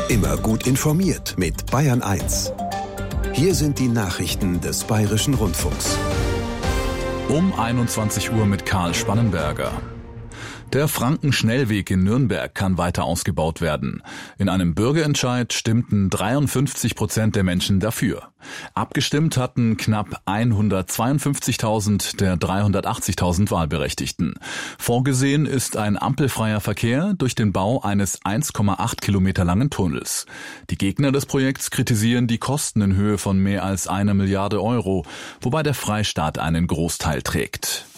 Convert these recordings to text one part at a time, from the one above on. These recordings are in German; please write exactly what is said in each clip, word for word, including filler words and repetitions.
Immer gut informiert mit Bayern eins. Hier sind die Nachrichten des Bayerischen Rundfunks. Um einundzwanzig Uhr mit Karl Spannenberger. Der Frankenschnellweg in Nürnberg kann weiter ausgebaut werden. In einem Bürgerentscheid stimmten dreiundfünfzig Prozent der Menschen dafür. Abgestimmt hatten knapp hundertzweiundfünfzigtausend der dreihundertachtzigtausend Wahlberechtigten. Vorgesehen ist ein ampelfreier Verkehr durch den Bau eines eins Komma acht Kilometer langen Tunnels. Die Gegner des Projekts kritisieren die Kosten in Höhe von mehr als einer Milliarde Euro, wobei der Freistaat einen Großteil trägt.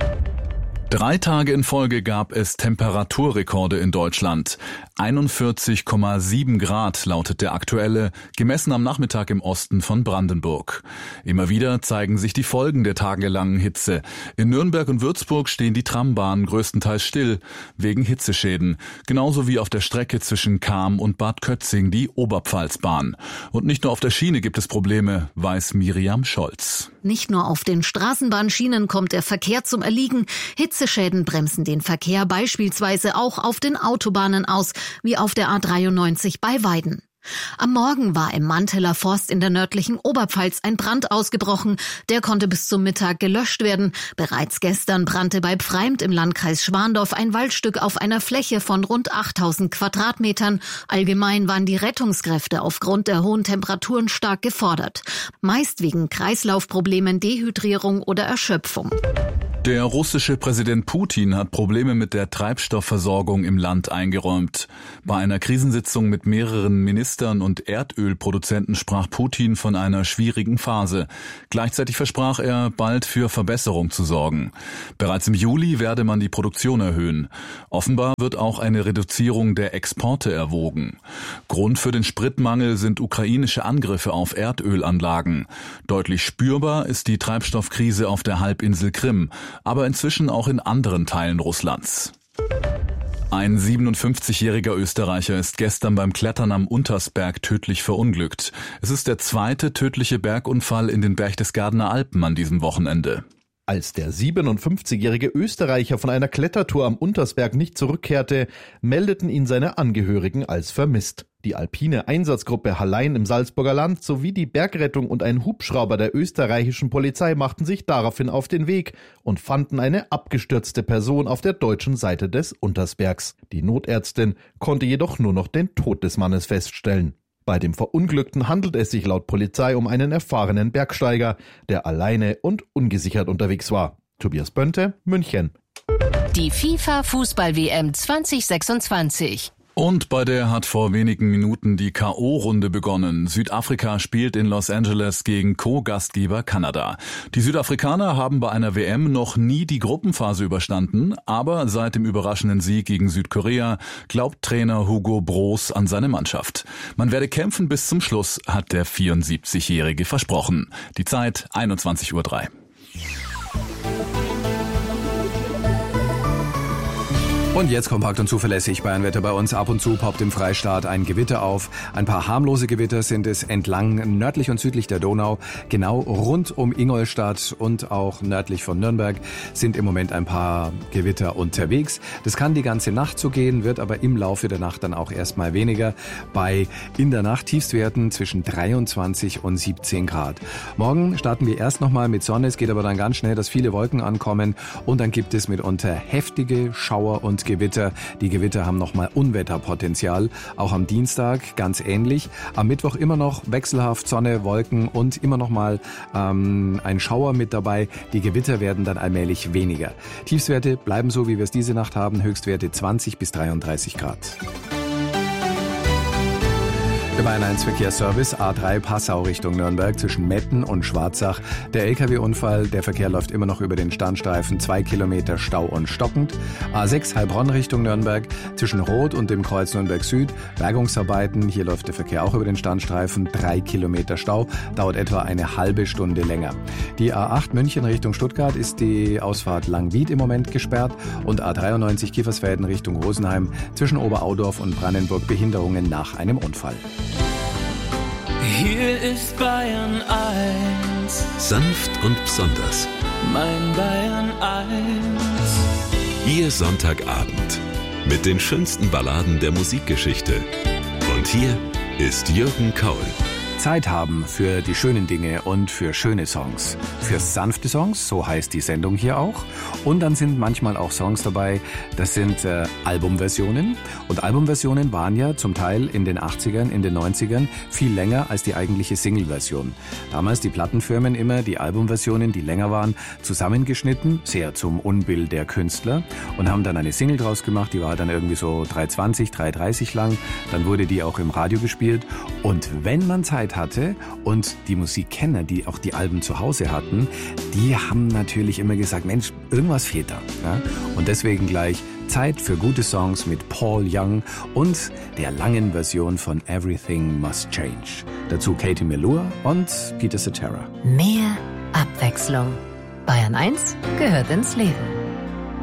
Drei Tage in Folge gab es Temperaturrekorde in Deutschland. einundvierzig Komma sieben Grad lautet der aktuelle, gemessen am Nachmittag im Osten von Brandenburg. Immer wieder zeigen sich die Folgen der tagelangen Hitze. In Nürnberg und Würzburg stehen die Trambahnen größtenteils still, wegen Hitzeschäden. Genauso wie auf der Strecke zwischen Cham und Bad Kötzing die Oberpfalzbahn. Und nicht nur auf der Schiene gibt es Probleme, weiß Miriam Scholz. Nicht nur auf den Straßenbahnschienen kommt der Verkehr zum Erliegen. Hitzeschäden bremsen den Verkehr beispielsweise auch auf den Autobahnen aus, wie auf der A dreiundneunzig bei Weiden. Am Morgen war im Manteler Forst in der nördlichen Oberpfalz ein Brand ausgebrochen. Der konnte bis zum Mittag gelöscht werden. Bereits gestern brannte bei Pfreimt im Landkreis Schwandorf ein Waldstück auf einer Fläche von rund achttausend Quadratmetern. Allgemein waren die Rettungskräfte aufgrund der hohen Temperaturen stark gefordert. Meist wegen Kreislaufproblemen, Dehydrierung oder Erschöpfung. Der russische Präsident Putin hat Probleme mit der Treibstoffversorgung im Land eingeräumt. Bei einer Krisensitzung mit mehreren Ministern und Erdölproduzenten sprach Putin von einer schwierigen Phase. Gleichzeitig versprach er, bald für Verbesserung zu sorgen. Bereits im Juli werde man die Produktion erhöhen. Offenbar wird auch eine Reduzierung der Exporte erwogen. Grund für den Spritmangel sind ukrainische Angriffe auf Erdölanlagen. Deutlich spürbar ist die Treibstoffkrise auf der Halbinsel Krim, aber inzwischen auch in anderen Teilen Russlands. Ein siebenundfünfzigjähriger Österreicher ist gestern beim Klettern am Untersberg tödlich verunglückt. Es ist der zweite tödliche Bergunfall in den Berchtesgadener Alpen an diesem Wochenende. Als der siebenundfünfzigjährige Österreicher von einer Klettertour am Untersberg nicht zurückkehrte, meldeten ihn seine Angehörigen als vermisst. Die alpine Einsatzgruppe Hallein im Salzburger Land sowie die Bergrettung und ein Hubschrauber der österreichischen Polizei machten sich daraufhin auf den Weg und fanden eine abgestürzte Person auf der deutschen Seite des Untersbergs. Die Notärztin konnte jedoch nur noch den Tod des Mannes feststellen. Bei dem Verunglückten handelt es sich laut Polizei um einen erfahrenen Bergsteiger, der alleine und ungesichert unterwegs war. Tobias Bönte, München. Die FIFA-Fußball-W M zwanzig sechsundzwanzig. Und bei der hat vor wenigen Minuten die K O-Runde begonnen. Südafrika spielt in Los Angeles gegen Co-Gastgeber Kanada. Die Südafrikaner haben bei einer W M noch nie die Gruppenphase überstanden, aber seit dem überraschenden Sieg gegen Südkorea glaubt Trainer Hugo Broos an seine Mannschaft. Man werde kämpfen bis zum Schluss, hat der vierundsiebzigjährige versprochen. Die Zeit einundzwanzig Uhr drei. Und jetzt kompakt und zuverlässig Bayernwetter bei uns. Ab und zu poppt im Freistaat ein Gewitter auf. Ein paar harmlose Gewitter sind es entlang nördlich und südlich der Donau. Genau rund um Ingolstadt und auch nördlich von Nürnberg sind im Moment ein paar Gewitter unterwegs. Das kann die ganze Nacht so gehen, wird aber im Laufe der Nacht dann auch erstmal weniger. Bei in der Nacht Tiefstwerten zwischen dreiundzwanzig und siebzehn Grad. Morgen starten wir erst nochmal mit Sonne. Es geht aber dann ganz schnell, dass viele Wolken ankommen. Und dann gibt es mitunter heftige Schauer und Gewitter. Die Gewitter haben nochmal Unwetterpotenzial. Auch am Dienstag ganz ähnlich. Am Mittwoch immer noch wechselhaft Sonne, Wolken und immer nochmal ähm, ein Schauer mit dabei. Die Gewitter werden dann allmählich weniger. Tiefstwerte bleiben so, wie wir es diese Nacht haben. Höchstwerte zwanzig bis dreiunddreißig Grad. Der Bayern eins Verkehrsservice A drei Passau Richtung Nürnberg zwischen Metten und Schwarzach. Der L K W-Unfall, der Verkehr läuft immer noch über den Standstreifen, zwei Kilometer Stau und stockend. A sechs Heilbronn Richtung Nürnberg zwischen Roth und dem Kreuz Nürnberg Süd. Bergungsarbeiten, hier läuft der Verkehr auch über den Standstreifen, drei Kilometer Stau, dauert etwa eine halbe Stunde länger. Die A acht München Richtung Stuttgart ist die Ausfahrt Langwied im Moment gesperrt und A dreiundneunzig Kiefersfelden Richtung Rosenheim zwischen Oberaudorf und Brandenburg Behinderungen nach einem Unfall. Hier ist Bayern eins. Sanft und besonders. Mein Bayern eins. Ihr Sonntagabend mit den schönsten Balladen der Musikgeschichte Und hier ist Jürgen Kaul. Zeit haben für die schönen Dinge und für schöne Songs. Für sanfte Songs, so heißt die Sendung hier auch. Und dann sind manchmal auch Songs dabei, das sind äh, Albumversionen. Und Albumversionen waren ja zum Teil in den achtzigern, in den neunzigern viel länger als die eigentliche Single-Version. Damals die Plattenfirmen immer die Albumversionen, die länger waren, zusammengeschnitten, sehr zum Unbill der Künstler, und haben dann eine Single draus gemacht, die war dann irgendwie so drei zwanzig, drei dreißig lang. Dann wurde die auch im Radio gespielt. Und wenn man Zeit hatte und die Musikkenner, die auch die Alben zu Hause hatten, die haben natürlich immer gesagt, Mensch, irgendwas fehlt da. Ja? Und deswegen gleich Zeit für gute Songs mit Paul Young und der langen Version von Everything Must Change. Dazu Katie Melua und Peter Cetera. Mehr Abwechslung. Bayern eins gehört ins Leben.